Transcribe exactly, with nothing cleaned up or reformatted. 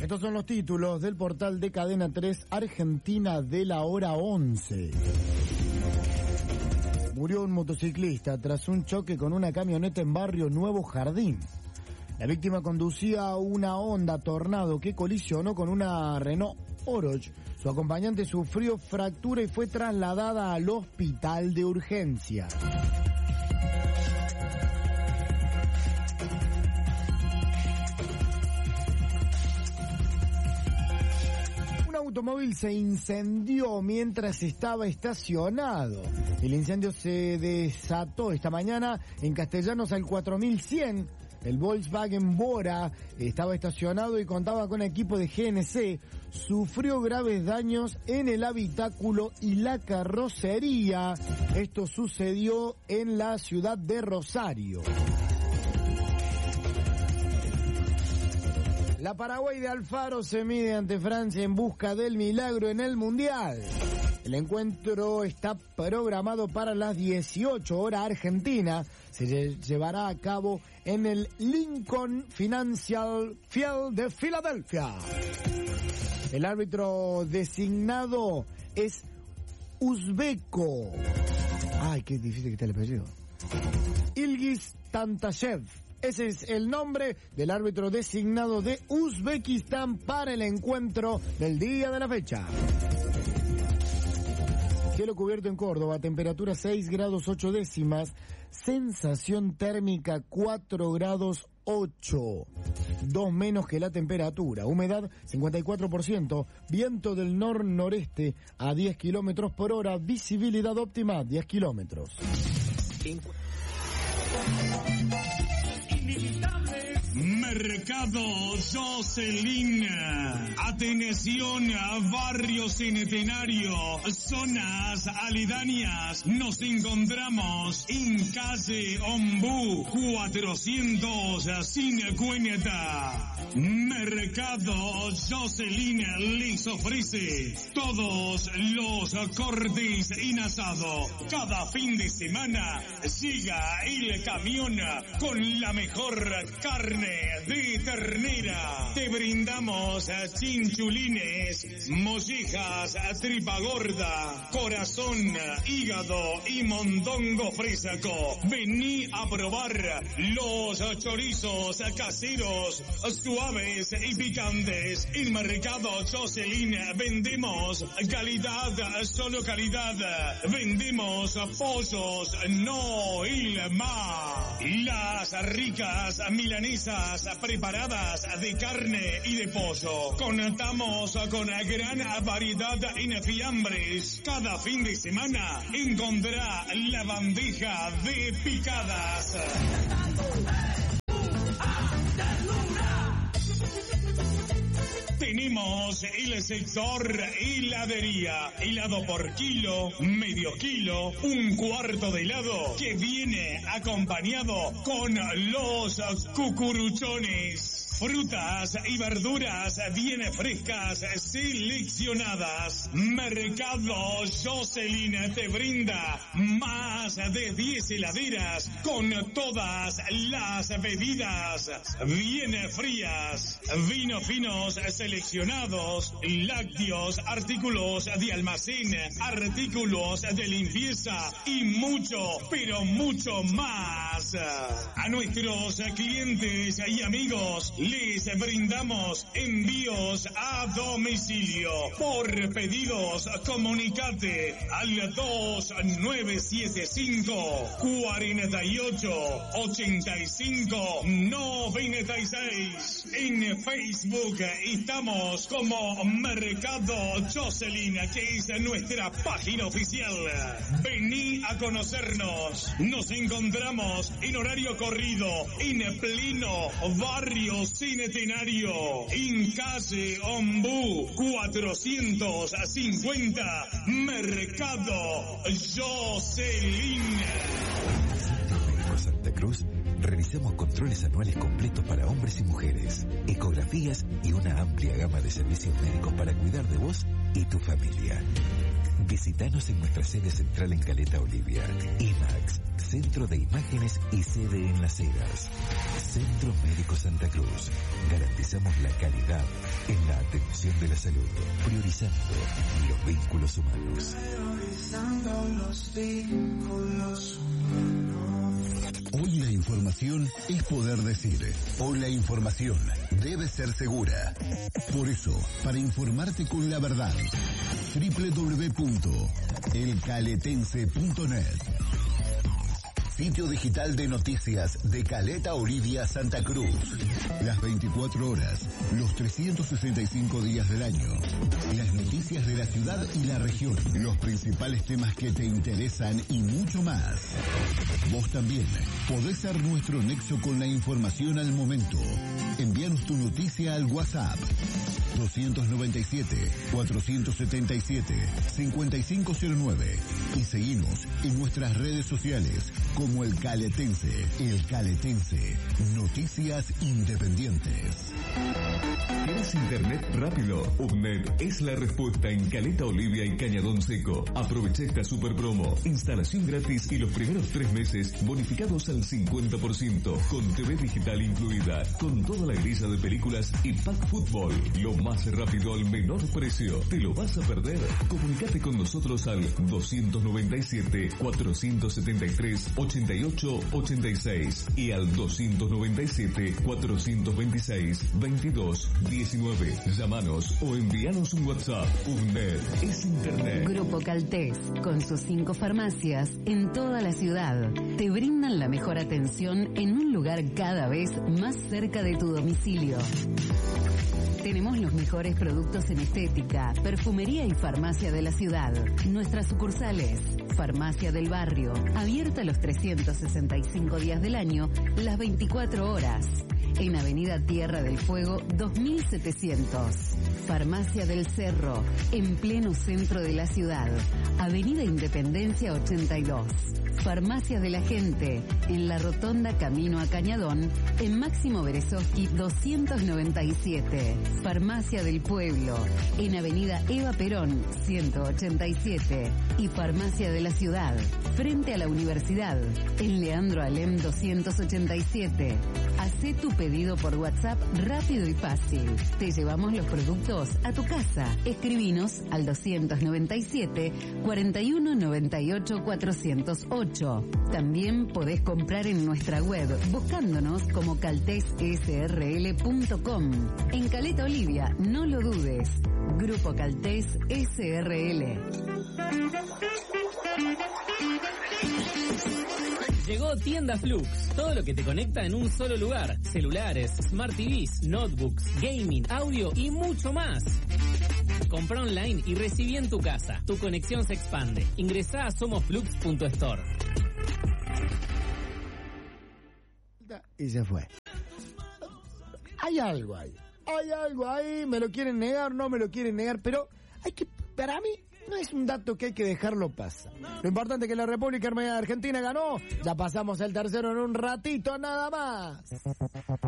Estos son los títulos del portal de Cadena tres Argentina de la hora once. Murió un motociclista tras un choque con una camioneta en Barrio Nuevo Jardín. La víctima conducía una Honda Tornado que colisionó con una Renault Oroch. Su acompañante sufrió fractura y fue trasladada al hospital de urgencia. Automóvil se incendió mientras estaba estacionado. El incendio se desató esta mañana en Castellanos al cuatro mil cien. El Volkswagen Bora estaba estacionado y contaba con equipo de G N C. Sufrió graves daños en el habitáculo y la carrocería. Esto sucedió en la ciudad de Rosario. La Paraguay de Alfaro se mide ante Francia en busca del milagro en el Mundial. El encuentro está programado para las dieciocho horas Argentina. Se llevará a cabo en el Lincoln Financial Field de Filadelfia. El árbitro designado es uzbeco. Ay, qué difícil que está el apellido. Ilgiz Tantashev. Ese es el nombre del árbitro designado de Uzbekistán para el encuentro del día de la fecha. Cielo cubierto en Córdoba, temperatura seis grados ocho décimas, sensación térmica cuatro grados ocho, dos menos que la temperatura, humedad cincuenta y cuatro por ciento, viento del nor-noreste a diez kilómetros por hora, visibilidad óptima diez kilómetros. Mercado Jocelyn. Atención a Barrio Centenario, zonas aledañas. Nos encontramos en calle Ombú cuatrocientos cincuenta. Mercado Jocelyn les ofrece todos los cortes en asado. Cada fin de semana llega el camión con la mejor carne de ternera. Te brindamos chinchulines, mollejas, tripa gorda, corazón, hígado y mondongo fresco. Vení a probar los chorizos caseros, suaves y picantes. En Mercado Jocelyn vendemos calidad, solo calidad. Vendemos pollos, no ilma. Las ricas milanesas preparadas de carne y de pollo. Contamos con gran variedad en fiambres. Cada fin de semana encontrará la bandeja de picadas. Tenemos el sector heladería, helado por kilo, medio kilo, un cuarto de helado que viene acompañado con los cucuruchones. Frutas y verduras bien frescas, seleccionadas. Mercado Jocelyn te brinda más de diez heladeras con todas las bebidas bien frías. Vinos finos seleccionados, lácteos, artículos de almacén, artículos de limpieza y mucho, pero mucho más. A nuestros clientes y amigos les brindamos envíos a domicilio. Por pedidos, comunicate al dos nueve siete cinco, cuarenta y ocho, ochenta y cinco, noventa y seis. En Facebook estamos como Mercado Jocelyn, que es nuestra página oficial. Vení a conocernos. Nos encontramos en horario corrido, en pleno barrio Centenario, en calle Ombú cuatrocientos cincuenta, Mercado Jocelyn. Santa Cruz, realizamos controles anuales completos para hombres y mujeres, ecografías y una amplia gama de servicios médicos para cuidar de vos y tu familia. Visítanos en nuestra sede central en Caleta Olivia. IMAX, Centro de Imágenes y sede en Las Heras. Centro Médico Santa Cruz, garantizando garantizamos la calidad en la atención de la salud, priorizando los vínculos humanos. Priorizando los vínculos humanos. Hoy la información es poder decir. Hoy la información debe ser segura. Por eso, para informarte con la verdad, doble u doble u doble u punto el caletense punto net. Sitio digital de noticias de Caleta Olivia, Santa Cruz. Las veinticuatro horas, los trescientos sesenta y cinco días del año. Las noticias de la ciudad y la región. Los principales temas que te interesan y mucho más. Vos también podés ser nuestro nexo con la información al momento. Envíanos tu noticia al WhatsApp. dos noventa y siete, cuatrocientos setenta y siete, cincuenta y cinco cero nueve y seguimos en nuestras redes sociales como El Caletense. El Caletense, noticias independientes. ¿Querés internet rápido? UBNET es la respuesta en Caleta Olivia y Cañadón Seco. Aprovecha esta super promo. Instalación gratis y los primeros tres meses bonificados al cincuenta por ciento. Con T V digital incluida. Con toda la grilla de películas y pack fútbol. Lo más rápido al menor precio. ¿Te lo vas a perder? Comunicate con nosotros al dos noventa y siete, cuatrocientos setenta y tres, ochenta y ocho ochenta y seis y al dos noventa y siete, cuatrocientos veintiséis, veintidós diecinueve. Llámanos o envíanos un WhatsApp. UBNET es internet. Grupo Caltés, con sus cinco farmacias en toda la ciudad, te brindan la mejor atención en un lugar cada vez más cerca de tu domicilio. Tenemos los mejores productos en estética, perfumería y farmacia de la ciudad. Nuestras sucursales: Farmacia del Barrio, abierta los trescientos sesenta y cinco días del año, las veinticuatro horas. En Avenida Tierra del Fuego dos mil setecientos. Farmacia del Cerro, en pleno centro de la ciudad. Avenida Independencia ochenta y dos. Farmacia de la Gente, en la Rotonda Camino a Cañadón, en Máximo Berezovsky doscientos noventa y siete. Farmacia del Pueblo, en Avenida Eva Perón ciento ochenta y siete. Y Farmacia de la Ciudad, frente a la Universidad, en Leandro Alem doscientos ochenta y siete. Hacé tu pedido por WhatsApp rápido y fácil. Te llevamos los productos a tu casa. Escribinos al doscientos noventa y siete, cuarenta y uno noventa y ocho, cuatrocientos ocho. También podés comprar en nuestra web buscándonos como caltes s r l punto com. En Caleta Olivia, no lo dudes. Grupo Caltés S R L. Llegó Tienda Flux, todo lo que te conecta en un solo lugar. Celulares, Smart T Vs, notebooks, gaming, audio y mucho más. Compra online y recibí en tu casa. Tu conexión se expande. Ingresá a somosflux punto store. Y se fue. Hay algo ahí. Hay algo ahí. Me lo quieren negar, no me lo quieren negar, pero hay que, para mí, no es un dato que hay que dejarlo pasar. Lo importante es que la República Argentina ganó. Ya pasamos el tercero en un ratito, nada más.